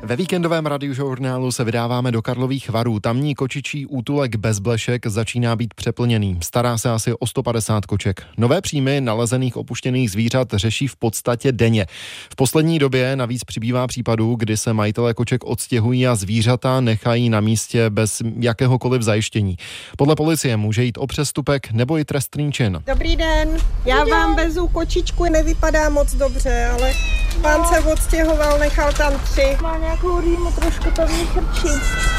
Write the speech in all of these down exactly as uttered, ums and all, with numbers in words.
Ve víkendovém radiožurnálu se vydáváme do Karlových Varů. Tamní kočičí útulek Bezblešek začíná být přeplněný. Stará se asi o sto padesát koček. Nové příjmy nalezených opuštěných zvířat řeší v podstatě denně. V poslední době navíc přibývá případů, kdy se majitelé koček odstěhují a zvířata nechají na místě bez jakéhokoliv zajištění. Podle policie může jít o přestupek nebo i trestný čin. Dobrý den, já vám vezu kočičku, nevypadá moc dobře, ale pán se odstěhoval, nechal tam tři. Má nějakou rýmu, trošku to v ní chrčí.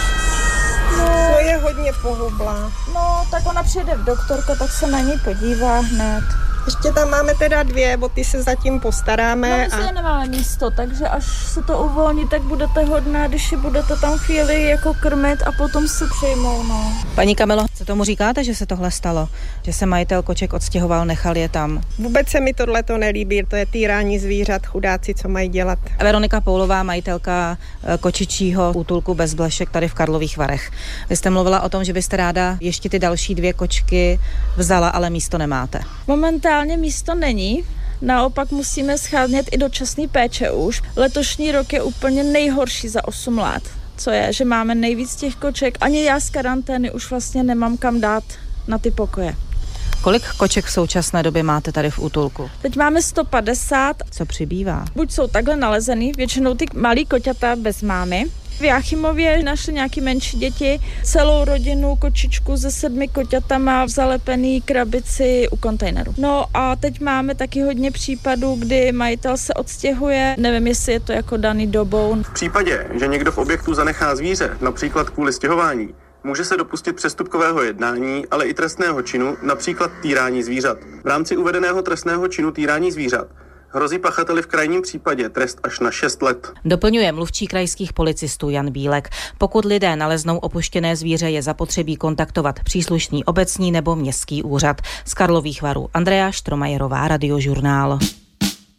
No, to je hodně pohublá. No, tak ona přijde v doktorka, tak se na ní podívá hned. Ještě tam máme teda dvě, o ty se zatím postaráme. No, my si a... nemáme místo, takže až se to uvolní, tak budete hodná, když ji budete tam chvíli jako krmit a potom se přijmou, no. Paní Kamilo, co tomu říkáte, že se tohle stalo? Že se majitel koček odstěhoval, nechal je tam? Vůbec se mi tohleto nelíbí, to je týrání zvířat, chudáci, co mají dělat. Veronika Poulová, majitelka kočičího útulku Bezblešek tady v Karlových Varech. Vy jste mluvila o tom, že byste ráda ještě ty další dvě kočky vzala, ale místo nemáte. Momentálně místo není, naopak musíme schánět i dočasný péče už. Letošní rok je úplně nejhorší za osm let, co je, že máme nejvíc těch koček. Ani já z karantény už vlastně nemám kam dát na ty pokoje. Kolik koček v současné době máte tady v útulku? Teď máme sto padesát. Co přibývá? Buď jsou takhle nalezený, většinou ty malý koťata bez mámy. V Jáchymově našli nějaký menší děti, celou rodinu kočičku se sedmi koťatama v zalepený krabici u kontejneru. No a teď máme taky hodně případů, kdy majitel se odstěhuje, nevím, jestli je to jako daný dobou. V případě, že někdo v objektu zanechá zvíře, například kvůli stěhování, může se dopustit přestupkového jednání, ale i trestného činu, například týrání zvířat. V rámci uvedeného trestného činu týrání zvířat hrozí pachateli v krajním případě trest až na šest let. Doplňuje mluvčí krajských policistů Jan Bílek. Pokud lidé naleznou opuštěné zvíře, je zapotřebí kontaktovat příslušný obecní nebo městský úřad. Z Karlových Varů Andrea Štromajerová, Radiožurnál.